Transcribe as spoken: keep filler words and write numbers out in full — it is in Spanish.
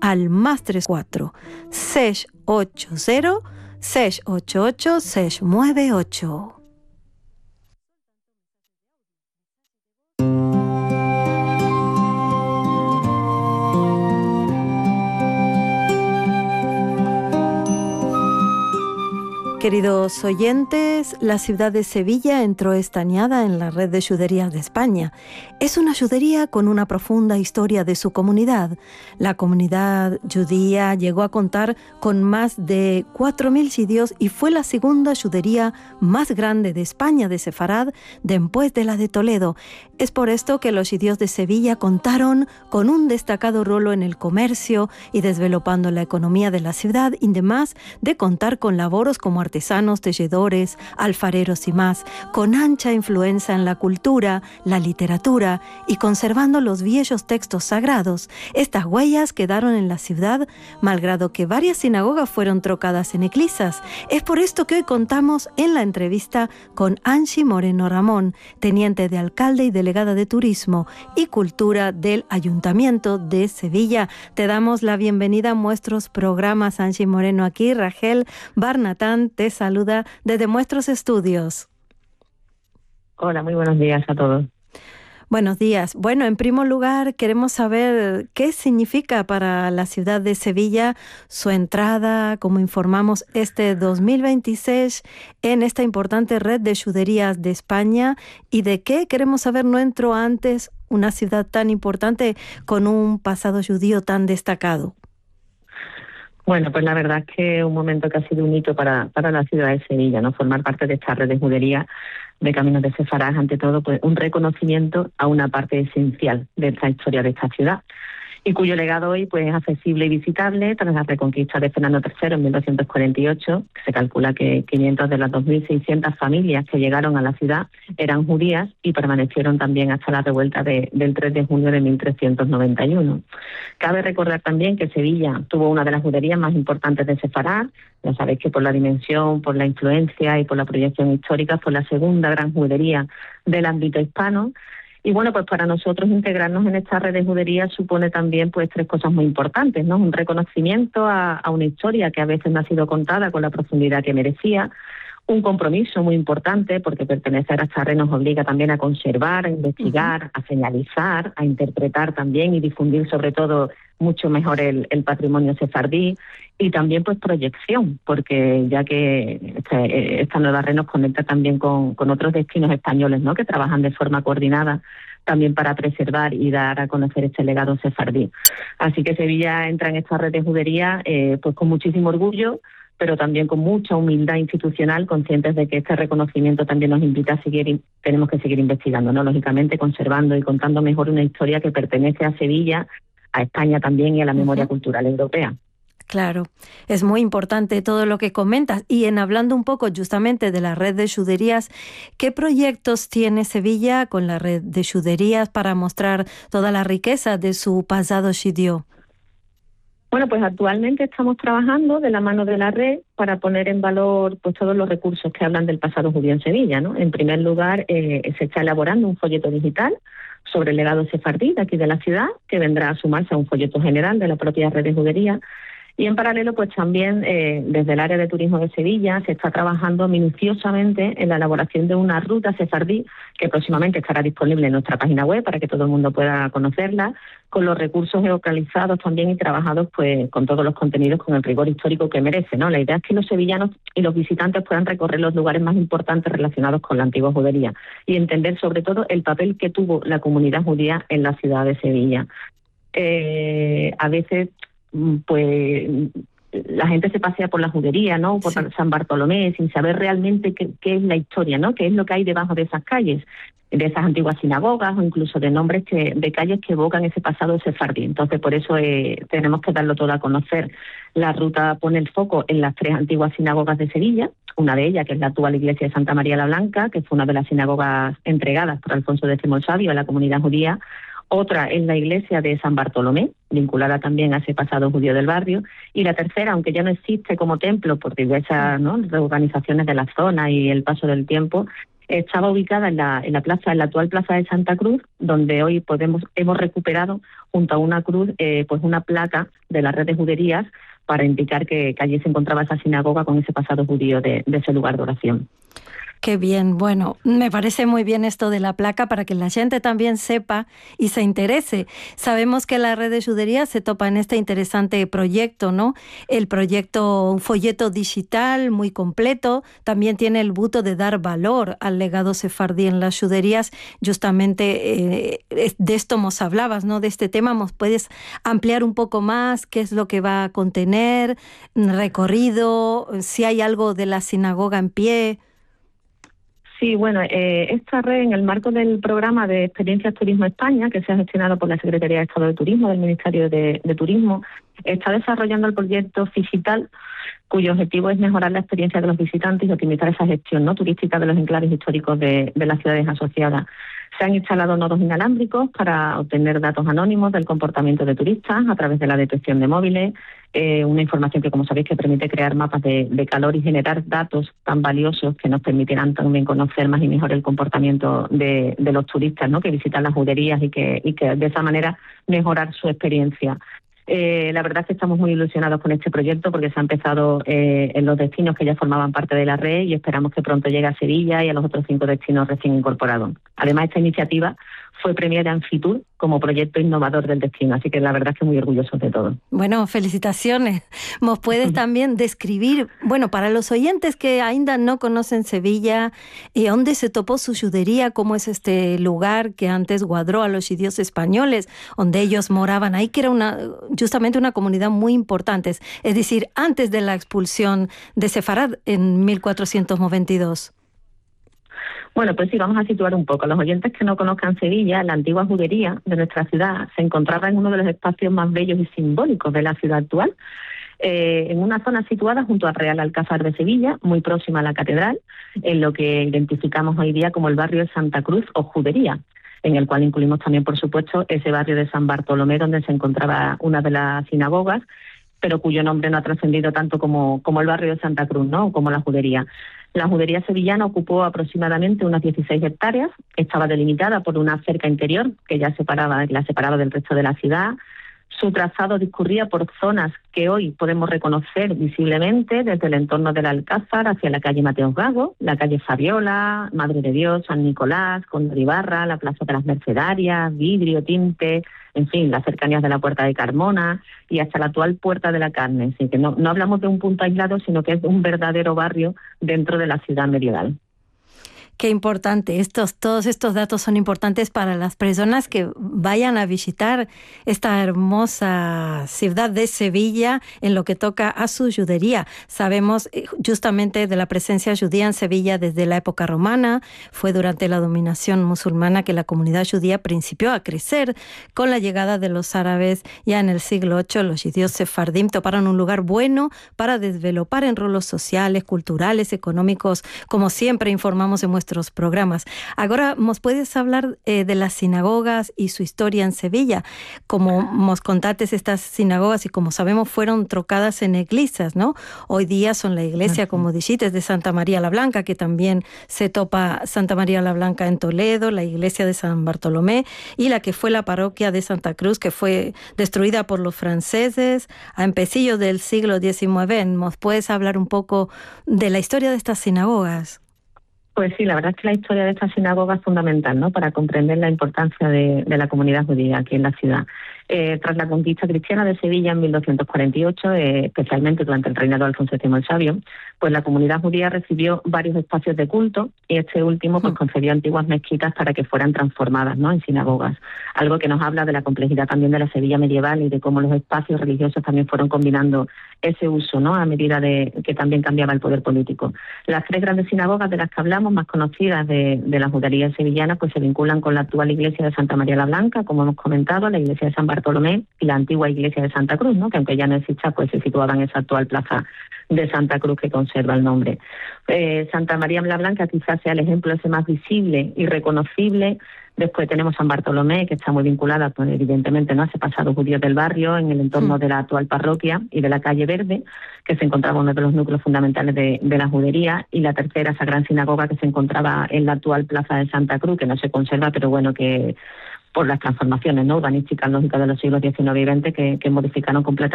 al más tres cuatro seis ocho cero seis ocho ocho seis nueve ocho. Queridos oyentes, la ciudad de Sevilla entró estañada en la red de juderías de España. Es una judería con una profunda historia de su comunidad. La comunidad judía llegó a contar con más de cuatro mil judíos y fue la segunda judería más grande de España, de Sefarad, después de la de Toledo. Es por esto que los judíos de Sevilla contaron con un destacado rol en el comercio y desarrollando la economía de la ciudad, además de contar con laboros como artesanos, tejedores, alfareros y más, con ancha influencia en la cultura, la literatura y conservando los viejos textos sagrados. Estas huellas quedaron en la ciudad, malgrado que varias sinagogas fueron trocadas en iglesias. Es por esto que hoy contamos en la entrevista con Angie Moreno Ramón, teniente de alcalde y delegada de Turismo y Cultura del Ayuntamiento de Sevilla. Te damos la bienvenida a nuestros programas, Angie Moreno. Aquí Rachel Barnatán te saluda desde nuestros estudios. Hola, muy buenos días a todos. Buenos días. Bueno, en primer lugar, queremos saber qué significa para la ciudad de Sevilla su entrada, como informamos, este dos mil veintiséis en esta importante red de juderías de España, y de qué queremos saber no entró antes una ciudad tan importante con un pasado judío tan destacado. Bueno, pues la verdad es que un momento que ha sido un hito para, para la ciudad de Sevilla, ¿no? Formar parte de esta red de judería de Caminos de Sefarad, ante todo, pues un reconocimiento a una parte esencial de esta historia de esta ciudad, y cuyo legado hoy pues es accesible y visitable tras la reconquista de Fernando tercero en mil doscientos cuarenta y ocho. Se calcula que quinientas de las dos mil seiscientas familias que llegaron a la ciudad eran judías y permanecieron también hasta la revuelta de, del tres de junio de mil trescientos noventa y uno. Cabe recordar también que Sevilla tuvo una de las juderías más importantes de Sefarad. Ya sabéis que por la dimensión, por la influencia y por la proyección histórica fue la segunda gran judería del ámbito hispano. Y bueno, pues para nosotros integrarnos en esta red de judería supone también pues tres cosas muy importantes, ¿no? Un reconocimiento a, a una historia que a veces no ha sido contada con la profundidad que merecía, un compromiso muy importante porque pertenecer a esta red nos obliga también a conservar, a investigar, uh-huh. a señalizar, a interpretar también y difundir sobre todo mucho mejor el, el patrimonio sefardí, y también pues proyección, porque ya que este, esta nueva red nos conecta también con, con otros destinos españoles, ¿no? Que trabajan de forma coordinada también para preservar y dar a conocer este legado sefardí. Así que Sevilla entra en esta red de judería eh, pues con muchísimo orgullo, pero también con mucha humildad institucional, conscientes de que este reconocimiento también nos invita a seguir, tenemos que seguir investigando, ¿no? Lógicamente conservando y contando mejor una historia que pertenece a Sevilla, a España también y a la memoria uh-huh. cultural europea. Claro, es muy importante todo lo que comentas. Y en hablando un poco justamente de la red de juderías, ¿qué proyectos tiene Sevilla con la red de juderías para mostrar toda la riqueza de su pasado judío? Bueno, pues actualmente estamos trabajando de la mano de la red para poner en valor pues todos los recursos que hablan del pasado judío en Sevilla, ¿no? En primer lugar, eh, se está elaborando un folleto digital sobre el legado sefardí de aquí de la ciudad, que vendrá a sumarse a un folleto general de la propia red de judería. Y en paralelo, pues también eh, desde el área de turismo de Sevilla se está trabajando minuciosamente en la elaboración de una ruta sefardí que próximamente estará disponible en nuestra página web para que todo el mundo pueda conocerla, con los recursos geolocalizados también y trabajados pues con todos los contenidos con el rigor histórico que merece, ¿no? La idea es que los sevillanos y los visitantes puedan recorrer los lugares más importantes relacionados con la antigua judería y entender sobre todo el papel que tuvo la comunidad judía en la ciudad de Sevilla. Eh, a veces pues la gente se pasea por la judería, ¿no? Por sí. San Bartolomé, sin saber realmente qué, qué es la historia, ¿no? Qué es lo que hay debajo de esas calles, de esas antiguas sinagogas o incluso de nombres que, de calles que evocan ese pasado sefardí. Entonces, por eso eh, tenemos que darlo todo a conocer. La ruta pone el foco en las tres antiguas sinagogas de Sevilla, una de ellas que es la actual iglesia de Santa María la Blanca, que fue una de las sinagogas entregadas por Alfonso décimo el Sabio a la comunidad judía. Otra es la iglesia de San Bartolomé, vinculada también a ese pasado judío del barrio. Y la tercera, aunque ya no existe como templo por diversas, ¿no?, reorganizaciones de la zona y el paso del tiempo, Estaba ubicada en la, en la plaza, en la actual plaza de Santa Cruz, donde hoy podemos, hemos recuperado junto a una cruz, eh, pues una placa de la red de juderías para indicar que, que allí se encontraba esa sinagoga con ese pasado judío de, de ese lugar de oración. Qué bien, bueno, me parece muy bien esto de la placa para que la gente también sepa y se interese. Sabemos que la red de juderías se topa en este interesante proyecto, ¿no? El proyecto, un folleto digital muy completo, también tiene el buto de dar valor al legado sefardí en las juderías. Justamente eh, de esto nos hablabas, ¿no? De este tema, ¿nos puedes ampliar un poco más? ¿Qué es lo que va a contener? ¿Recorrido? ¿Si hay algo de la sinagoga en pie? Sí, bueno, eh, esta red, en el marco del programa de Experiencias Turismo España, que se ha gestionado por la Secretaría de Estado de Turismo del Ministerio de, de Turismo, está desarrollando el proyecto Figital, cuyo objetivo es mejorar la experiencia de los visitantes y optimizar esa gestión no turística de los enclaves históricos de, de las ciudades asociadas. Se han instalado nodos inalámbricos para obtener datos anónimos del comportamiento de turistas a través de la detección de móviles, eh, una información que, como sabéis, que permite crear mapas de, de calor y generar datos tan valiosos que nos permitirán también conocer más y mejor el comportamiento de, de los turistas, ¿no?, que visitan las juderías y que, y que de esa manera mejorar su experiencia. Eh, la verdad es que estamos muy ilusionados con este proyecto porque se ha empezado eh, en los destinos que ya formaban parte de la red y esperamos que pronto llegue a Sevilla y a los otros cinco destinos recién incorporados. Además, esta iniciativa fue premiada en Fitur como proyecto innovador del destino, así que la verdad es que muy orgullosos de todo. Bueno, felicitaciones. ¿Nos puedes también describir, bueno, para los oyentes que ainda no conocen Sevilla, eh, dónde se topó su judería, cómo es este lugar que antes guardó a los judíos españoles, donde ellos moraban ahí, que era una justamente una comunidad muy importante, es decir, antes de la expulsión de Sefarad en mil cuatrocientos noventa y dos? Bueno, pues sí, vamos a situar un poco. Los oyentes que no conozcan Sevilla, la antigua judería de nuestra ciudad se encontraba en uno de los espacios más bellos y simbólicos de la ciudad actual, eh, en una zona situada junto al Real Alcázar de Sevilla, muy próxima a la catedral, en lo que identificamos hoy día como el barrio de Santa Cruz o Judería, en el cual incluimos también, por supuesto, ese barrio de San Bartolomé, donde se encontraba una de las sinagogas, pero cuyo nombre no ha trascendido tanto como, como el barrio de Santa Cruz, ¿no?, como la judería. La judería sevillana ocupó aproximadamente unas dieciséis hectáreas, estaba delimitada por una cerca interior que ya separaba, la separaba del resto de la ciudad. Su trazado discurría por zonas que hoy podemos reconocer visiblemente, desde el entorno del Alcázar hacia la calle Mateos Gago, la calle Fabiola, Madre de Dios, San Nicolás, Conde de Ibarra, la Plaza de las Mercedarias, Vidrio, Tinte, en fin, las cercanías de la Puerta de Carmona y hasta la actual Puerta de la Carne. Así que no, no hablamos de un punto aislado, sino que es un verdadero barrio dentro de la ciudad medieval. Qué importante. Estos, todos estos datos son importantes para las personas que vayan a visitar esta hermosa ciudad de Sevilla en lo que toca a su judería. Sabemos justamente de la presencia judía en Sevilla desde la época romana. Fue durante la dominación musulmana que la comunidad judía principió a crecer. Con la llegada de los árabes ya en el siglo octavo, los judíos sefardim toparon un lugar bueno para desvelopar en roles sociales, culturales, económicos, como siempre informamos en nuestros programas. Ahora, ¿nos puedes hablar eh, de las sinagogas y su historia en Sevilla? Como nos contaste, estas sinagogas, y como sabemos, fueron trocadas en iglesias, ¿no? Hoy día son la iglesia, como dijiste, de Santa María la Blanca, que también se topa Santa María la Blanca en Toledo, la iglesia de San Bartolomé, y la que fue la parroquia de Santa Cruz, que fue destruida por los franceses a empecillos del siglo diecinueve. ¿Nos puedes hablar un poco de la historia de estas sinagogas? Pues sí, la verdad es que la historia de esta sinagoga es fundamental, ¿no?, para comprender la importancia de, de la comunidad judía aquí en la ciudad. Eh, tras la conquista cristiana de Sevilla en mil doscientos cuarenta y ocho, eh, especialmente durante el reinado de Alfonso séptimo el Sabio, pues la comunidad judía recibió varios espacios de culto y este último pues concedió antiguas mezquitas para que fueran transformadas, ¿no?, en sinagogas. Algo que nos habla de la complejidad también de la Sevilla medieval y de cómo los espacios religiosos también fueron combinando ese uso, ¿no?, a medida de que también cambiaba el poder político. Las tres grandes sinagogas de las que hablamos, más conocidas de, de la judería sevillana, pues se vinculan con la actual iglesia de Santa María la Blanca, como hemos comentado, la iglesia de San Bartolomé Bartolomé y la antigua iglesia de Santa Cruz, ¿no? Que aunque ya no exista, pues se situaba en esa actual plaza de Santa Cruz que conserva el nombre. Eh, Santa María la Blanca quizás sea el ejemplo ese más visible y reconocible. Después tenemos San Bartolomé, que está muy vinculada, pues, evidentemente, ¿no?, a ese pasado judío del barrio, en el entorno sí. de la actual parroquia y de la calle Verde, que se encontraba uno de los núcleos fundamentales de, de la judería, y la tercera, esa gran sinagoga que se encontraba en la actual plaza de Santa Cruz, que no se conserva, pero bueno, que por las transformaciones, ¿no?, urbanísticas lógicas de los siglos diecinueve y veinte que, que modificaron completamente